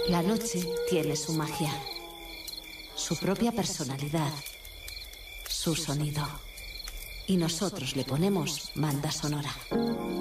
La noche tiene su magia, su propia personalidad, su sonido. Y nosotros le ponemos banda sonora.